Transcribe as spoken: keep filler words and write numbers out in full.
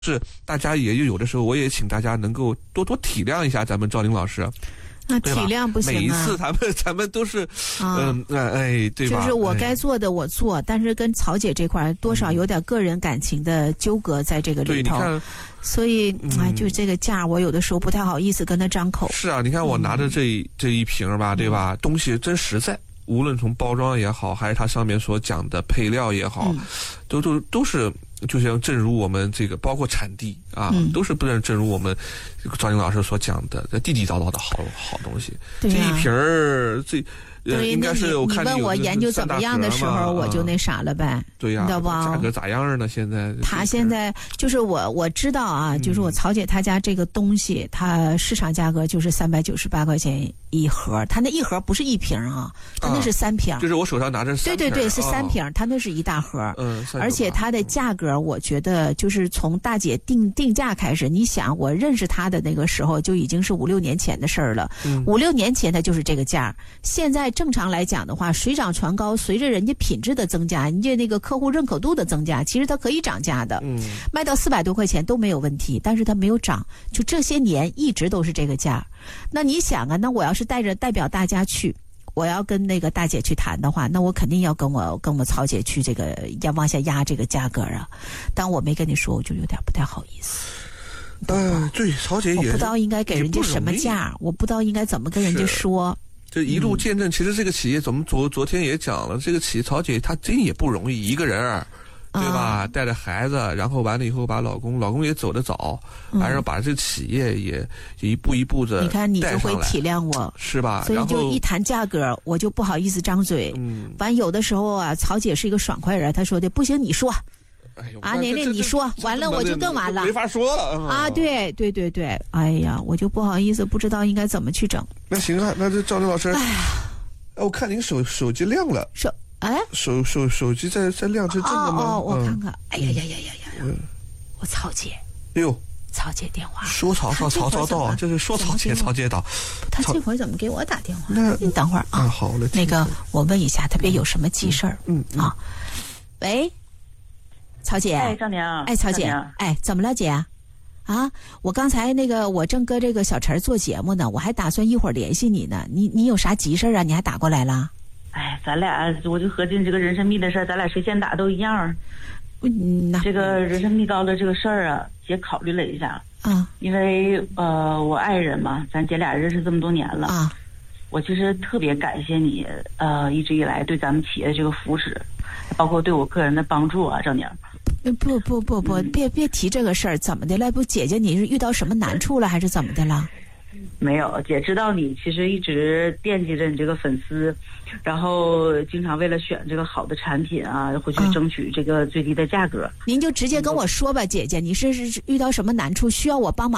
是大家也有的时候，我也请大家能够多多体谅一下咱们赵玲老师。 那体谅不行啊！ 每一次咱们咱们都是，嗯、呃、哎，对吧？ 就是我该做的我做，哎、但是跟曹姐这块多少有点个人感情的纠葛在这个里头， 嗯、 所以哎，就这个价，我有的时候不太好意思跟他张口。 是啊，你看我拿着这一、嗯、这一瓶吧，对吧？东西真实在。无论从包装也好，还是它上面所讲的配料也好，嗯、都都都是，就像正如我们这个，包括产地啊，嗯、都是不能正如我们赵玲老师所讲的，地地道道的好好东西。 对啊、 这一瓶儿，这呃应该是我看你问我研究怎么样的时候，我就那啥了呗。 对呀、啊， 你知道不？ 价格咋样呢？现在他现在就是我我知道啊，嗯、就是我曹姐她家这个东西，它市场价格就是三百九十八块钱一盒，它那一盒不是一瓶啊，它那是三瓶。 啊、就是我手上拿着三瓶。 对对对，是三瓶，哦、它那是一大盒。 嗯， 而且它的价格，我觉得就是从大姐定定价开始，你想我认识她的那个时候就已经是五六年前的事儿了。嗯、五六年前它就是这个价，现在正常来讲的话，水涨船高，随着人家品质的增加，人家那个客户认可度的增加，其实它可以涨价的。嗯，卖到四百多块钱都没有问题，但是它没有涨，就这些年一直都是这个价。那你想啊，那我要是带着代表大家去，我要跟那个大姐去谈的话，那我肯定要跟我跟我曹姐去这个要往下压这个价格啊。但我没跟你说，我就有点不太好意思。 嗯、呃，对，曹姐也我不知道应该给人家什么价，我不知道应该怎么跟人家说。 这一路见证，嗯、其实这个企业，咱们昨昨天也讲了，这个企业曹姐她真也不容易，一个人儿。对吧？啊、带着孩子，然后完了以后把老公，老公也走得早，然后把这个企业也一步一步的。 你看，你就会体谅我， 是吧？ 所以就一谈价格，我就不好意思张嘴。嗯，完有的时候啊，曹姐是一个爽快人，她说的不行，你说。哎呦啊，蕾蕾，你说完了我就更完了， 没法说了啊！对对对对，哎呀，我就不好意思，不知道应该怎么去整。 那行啊，那这赵玲老师，哎呀，我看您手手机亮了， 手。哎， 手手手机在在亮，是真的吗？ 哦，哦我看看，嗯、哎呀呀呀呀呀！嗯、我曹姐， 哎呦， 曹姐电话， 说曹操曹操到，就是说曹姐曹姐到。 他这会儿怎么给我打电话？ 那你等会儿啊， 好嘞。 那个，我问一下，特别有什么急事儿？ 嗯啊，喂，曹姐， 哎，赵娘， 哎，曹姐，哎，怎么了，姐？啊，我刚才那个，我正搁这个小陈做节目呢，我还打算一会儿联系你呢。你你有啥急事啊？你还打过来了？ 哎，咱俩我就合计这个人参蜜的事儿，咱俩谁先打都一样。 嗯， 这个人参蜜糕的这个事儿啊，姐考虑了一下啊， 因为呃，我爱人嘛，咱姐俩认识这么多年了啊， 我其实特别感谢你，呃，一直以来对咱们企业的这个扶持，包括对我个人的帮助啊，赵娘。 不不不不，别别提这个事儿，怎么的了？不，姐姐你是遇到什么难处了，还是怎么的了？ 没有，姐知道你其实一直惦记着你这个粉丝，然后经常为了选这个好的产品啊，会去争取这个最低的价格。 您就直接跟我说吧，姐姐，你是是遇到什么难处需要我帮忙？